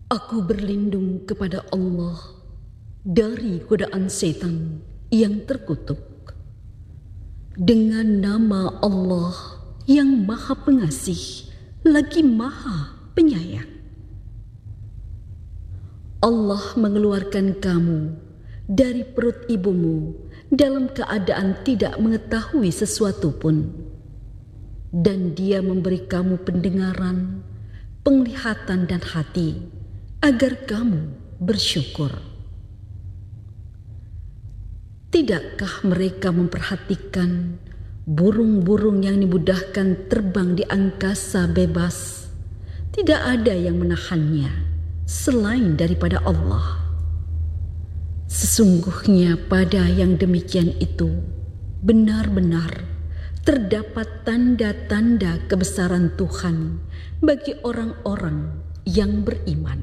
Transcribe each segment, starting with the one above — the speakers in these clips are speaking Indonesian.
Aku berlindung kepada Allah dari godaan setan yang terkutuk. Dengan nama Allah yang Maha Pengasih lagi Maha Penyayang. Allah mengeluarkan kamu dari perut ibumu dalam keadaan tidak mengetahui sesuatu pun. Dan Dia memberi kamu pendengaran, penglihatan dan hati agar kamu bersyukur. Tidakkah mereka memperhatikan burung-burung yang dimudahkan terbang di angkasa bebas? Tidak ada yang menahannya selain daripada Allah. Sesungguhnya pada yang demikian itu benar-benar terdapat tanda-tanda kebesaran Tuhan bagi orang-orang yang beriman.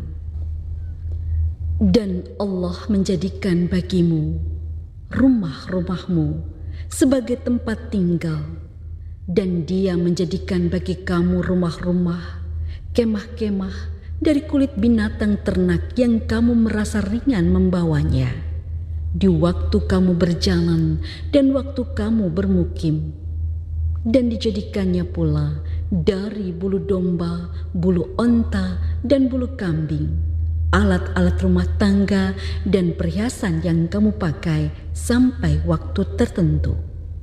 Dan Allah menjadikan bagimu rumah-rumahmu sebagai tempat tinggal, dan Dia menjadikan bagi kamu rumah-rumah, kemah-kemah dari kulit binatang ternak yang kamu merasa ringan membawanya di waktu kamu berjalan dan waktu kamu bermukim. Dan dijadikannya pula dari bulu domba, bulu onta, dan bulu kambing, alat-alat rumah tangga dan perhiasan yang kamu pakai sampai waktu tertentu.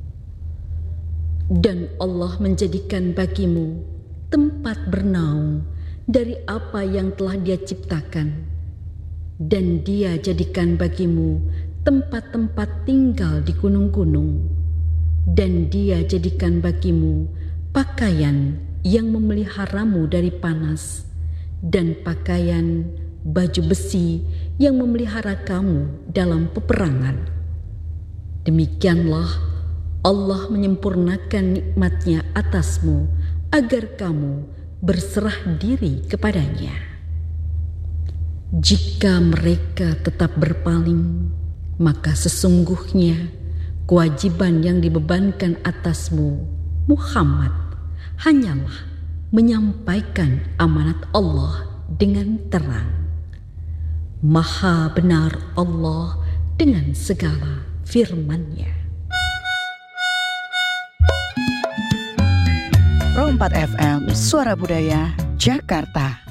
Dan Allah menjadikan bagimu tempat bernaung dari apa yang telah Dia ciptakan, dan Dia jadikan bagimu tempat-tempat tinggal di gunung-gunung, dan Dia jadikan bagimu pakaian yang memeliharamu dari panas, dan pakaian baju besi yang memelihara kamu dalam peperangan. Demikianlah Allah menyempurnakan nikmat-Nya atasmu agar kamu berserah diri kepadanya. Jika mereka tetap berpaling, maka sesungguhnya kewajiban yang dibebankan atasmu, Muhammad, hanyalah menyampaikan amanat Allah dengan terang. Maha benar Allah dengan segala firman-Nya. Pro 4 FM, Suara Budaya, Jakarta.